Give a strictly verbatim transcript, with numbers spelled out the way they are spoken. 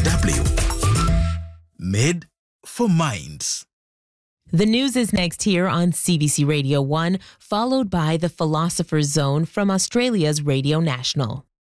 W. Made for Minds. The news is next here on C B C Radio one, followed by the Philosopher's Zone from Australia's Radio National.